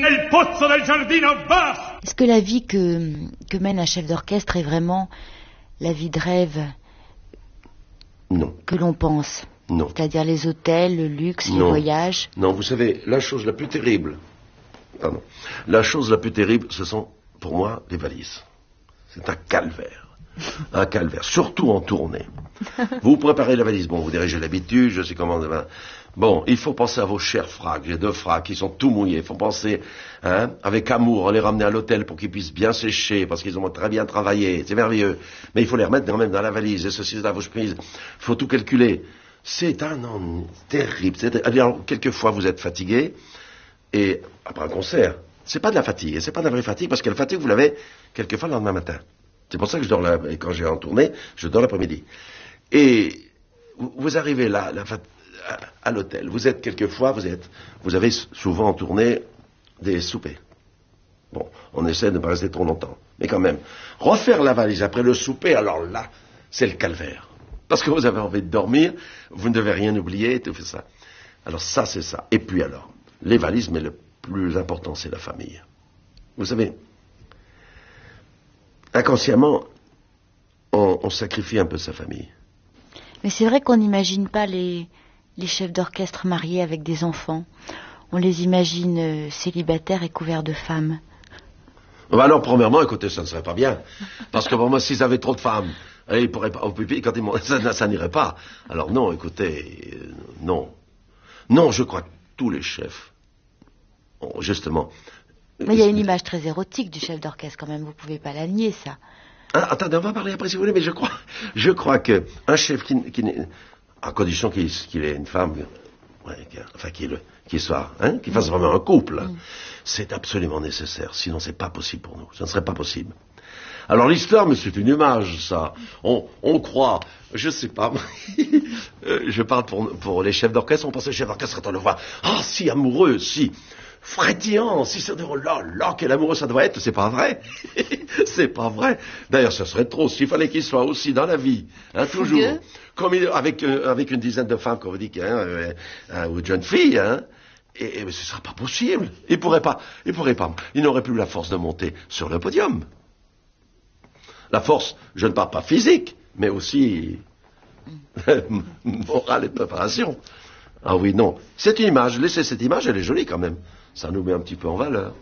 nel pozzo del giardino, va! Est-ce que la vie que mène un chef d'orchestre est vraiment la vie de rêve Non. que l'on pense? Non. C'est-à-dire les hôtels, le luxe, les Non. voyages? Non, vous savez, la chose la plus terrible, ce sont, pour moi, les valises. C'est un calvaire. Un calvaire, surtout en tournée. Vous préparez la valise, bon, vous dirigez l'habitude, je sais comment... Bon, il faut penser à vos chers fracs, j'ai 2 fracs, ils sont tout mouillés, il faut penser, avec amour, les ramener à l'hôtel pour qu'ils puissent bien sécher, parce qu'ils ont très bien travaillé, c'est merveilleux. Mais il faut les remettre quand même dans la valise, et ceci, cela, vos chemises, il faut tout calculer. C'est un ennui terrible. Alors, quelquefois, vous êtes fatigué, et après un concert, c'est pas de la fatigue, et c'est pas de la vraie fatigue, parce que la fatigue, vous l'avez quelquefois le lendemain matin. C'est pour ça que je dors et quand j'ai en tournée, je dors l'après-midi. Et vous arrivez là, à l'hôtel. Vous êtes quelquefois, vous avez souvent en tournée des soupers. Bon, on essaie de ne pas rester trop longtemps. Mais quand même, refaire la valise après le souper, alors là, c'est le calvaire. Parce que vous avez envie de dormir, vous ne devez rien oublier, et tout ça. Alors ça, c'est ça. Et puis alors, les valises, mais le plus important, c'est la famille. Vous savez, inconsciemment, on sacrifie un peu sa famille. Mais c'est vrai qu'on n'imagine pas les chefs d'orchestre mariés avec des enfants. On les imagine célibataires et couverts de femmes. Bah alors, premièrement, écoutez, ça ne serait pas bien. Parce que pour moi, s'ils avaient trop de femmes, ils pourraient pas, au pupitre, quand ça n'irait pas. Alors non, écoutez, non. Non, je crois que tous les chefs, justement... Mais il y a une image très érotique du chef d'orchestre quand même, vous pouvez pas la nier, ça. Ah, attendez, on va parler après si vous voulez, mais je crois que un chef à condition qu'il ait une femme, qu'il fasse vraiment un couple, c'est absolument nécessaire, sinon c'est pas possible pour nous, ça ne serait pas possible. Alors l'histoire, mais c'est une image, ça. On croit, je sais pas, je parle pour les chefs d'orchestre, on pense aux chefs d'orchestre quand on le voit, si amoureux, si frétillant, si ça devrait, là, quel amoureux ça doit être, c'est pas vrai. C'est pas vrai. D'ailleurs, ça serait trop, s'il fallait qu'il soit aussi dans la vie, toujours, comme avec une dizaine de femmes, comme vous dites, ou de jeunes filles, et ce serait pas possible. Il n'aurait plus la force de monter sur le podium. La force, je ne parle pas physique, mais aussi morale et préparation. Ah oui, non. Cette image, laissez cette image, elle est jolie quand même. Ça nous met un petit peu en valeur.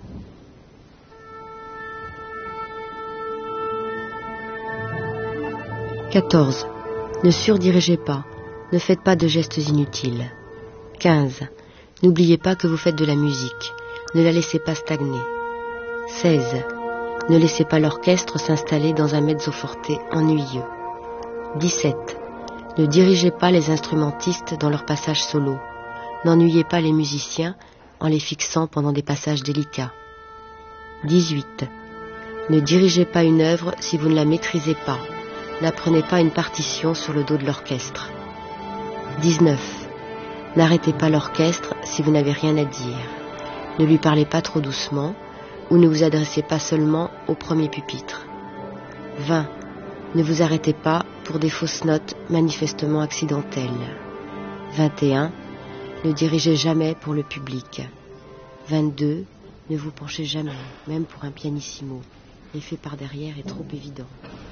« 14. Ne surdirigez pas. Ne faites pas de gestes inutiles. 15. N'oubliez pas que vous faites de la musique. Ne la laissez pas stagner. 16. Ne laissez pas l'orchestre s'installer dans un mezzo-forte ennuyeux. 17. Ne dirigez pas les instrumentistes dans leur passage solo. N'ennuyez pas les musiciens en les fixant pendant des passages délicats. 18. Ne dirigez pas une œuvre si vous ne la maîtrisez pas. N'apprenez pas une partition sur le dos de l'orchestre. 19. N'arrêtez pas l'orchestre si vous n'avez rien à dire. Ne lui parlez pas trop doucement ou ne vous adressez pas seulement au premier pupitre. 20. Ne vous arrêtez pas pour des fausses notes manifestement accidentelles. 21. Ne dirigez jamais pour le public. 22. Ne vous penchez jamais, même pour un pianissimo. L'effet par derrière est trop évident.